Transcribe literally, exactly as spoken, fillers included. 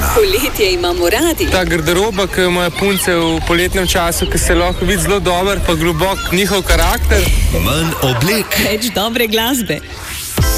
Ljubljana. Poletje imamo radi. Ta garderoba, ki ima punce v poletnem času, ki se lahko vidi zelo dober, pa globok njihov karakter. Manj oblek. Več dobre glasbe.